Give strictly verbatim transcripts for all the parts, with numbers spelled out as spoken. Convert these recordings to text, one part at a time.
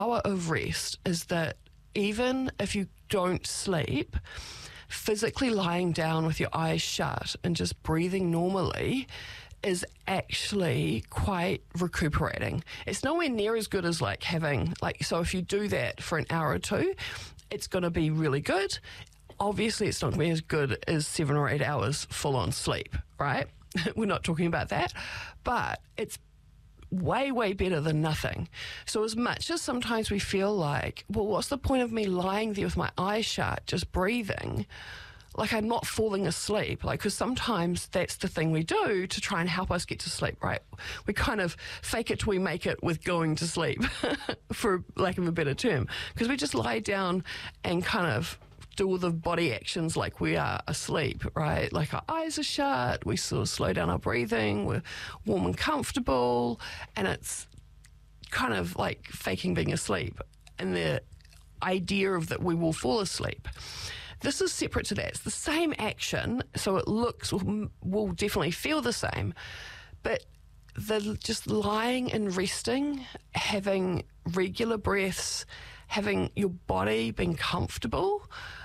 power of rest is that even if you don't sleep, physically lying down with your eyes shut and just breathing normally is actually quite recuperating. It's nowhere near as good as like having, like, so if you do that for an hour or two, it's going to be really good. Obviously, it's not going to be as good as seven or eight hours full on sleep, right? We're not talking about that, but it's way, way better than nothing. So as much as sometimes we feel like, well, what's the point of me lying there with my eyes shut, just breathing? Like I'm not falling asleep, like, because sometimes that's the thing we do to try and help us get to sleep, right? We kind of fake it till we make it with going to sleep, for lack of a better term, because we just lie down and kind of do all the body actions like we are asleep, right? Like our eyes are shut, we sort of slow down our breathing, we're warm and comfortable, and it's kind of like faking being asleep and the idea of that we will fall asleep. This is separate to that. It's the same action, so it looks, will definitely feel the same, but the just lying and resting, having regular breaths, having your body being comfortable,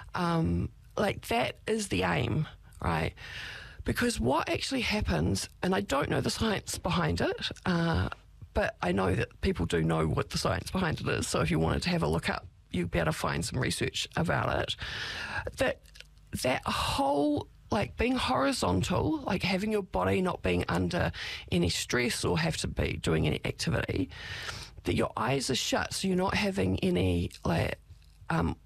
um, like that is the aim, right? Because what actually happens, and I don't know the science behind it, uh, but I know that people do know what the science behind it is, so if you wanted to have a look up, you'd be able to find some research about it, that that whole, like being horizontal, like having your body not being under any stress or have to be doing any activity, that your eyes are shut, so you're not having any like um,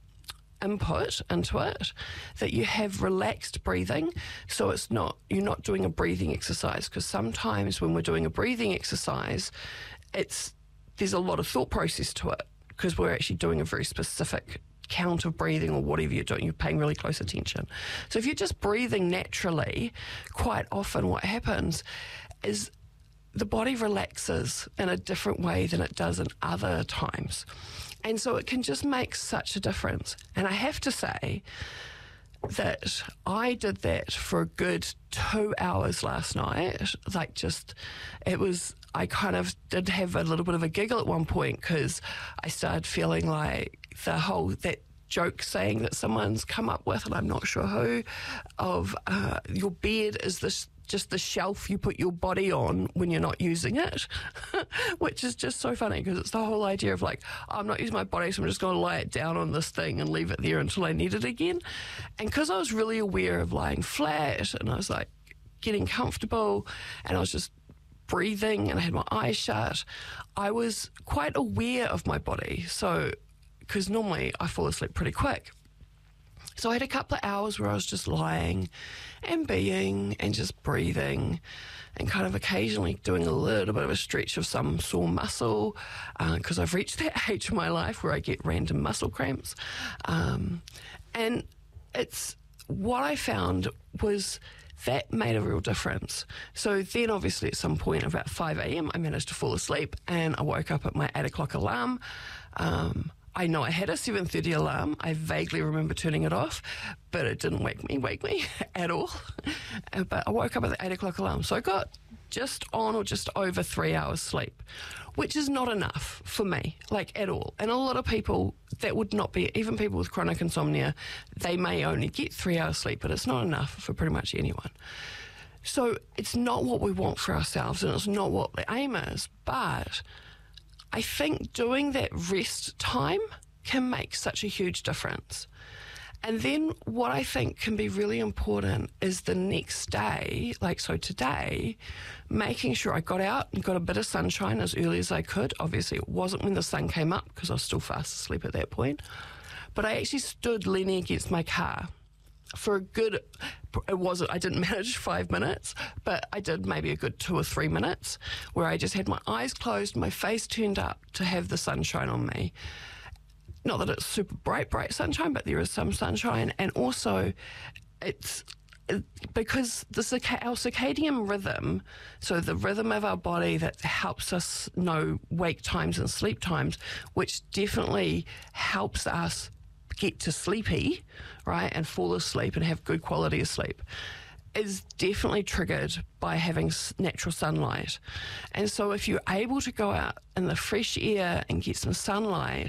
input into it, that you have relaxed breathing, so it's not, you're not doing a breathing exercise, because sometimes when we're doing a breathing exercise, it's there's a lot of thought process to it, because we're actually doing a very specific count of breathing or whatever you're doing, you're paying really close attention. So if you're just breathing naturally, quite often what happens is the body relaxes in a different way than it does in other times. And so it can just make such a difference. And I have to say that I did that for a good two hours last night. Like just, it was, I kind of did have a little bit of a giggle at one point, because I started feeling like the whole, that joke saying that someone's come up with, and I'm not sure who, of uh, your bed is this just the shelf you put your body on when you're not using it, which is just so funny, because it's the whole idea of like, oh, I'm not using my body, so I'm just going to lie it down on this thing and leave it there until I need it again. And because I was really aware of lying flat, and I was like getting comfortable, and I was just breathing, and I had my eyes shut, I was quite aware of my body. So, because normally I fall asleep pretty quick. So I had a couple of hours where I was just lying and being and just breathing, and kind of occasionally doing a little bit of a stretch of some sore muscle, because uh, I've reached that age in my life where I get random muscle cramps. Um, and it's what I found was that made a real difference. So then obviously at some point about five a.m. I managed to fall asleep, and I woke up at my eight o'clock alarm. Um, I know I had a seven thirty alarm. I vaguely remember turning it off, but it didn't wake me, wake me at all. But I woke up at the eight o'clock alarm. So I got just on or just over three hours sleep, which is not enough for me, like at all. And a lot of people, that would not be, even people with chronic insomnia, they may only get three hours sleep, but it's not enough for pretty much anyone. So it's not what we want for ourselves, and it's not what the aim is, but I think doing that rest time can make such a huge difference. And then what I think can be really important is the next day, like so today, making sure I got out and got a bit of sunshine as early as I could. Obviously it wasn't when the sun came up, because I was still fast asleep at that point. But I actually stood leaning against my car for a good, it wasn't, I didn't manage five minutes, but I did maybe a good two or three minutes where I just had my eyes closed, my face turned up to have the sunshine on me. Not that it's super bright, bright sunshine, but there is some sunshine. And also it's it, because the circa- our circadian rhythm, so the rhythm of our body that helps us know wake times and sleep times, which definitely helps us get to sleepy, right, and fall asleep and have good quality of sleep. is definitely triggered by having s- natural sunlight. And so if you're able to go out in the fresh air and get some sunlight,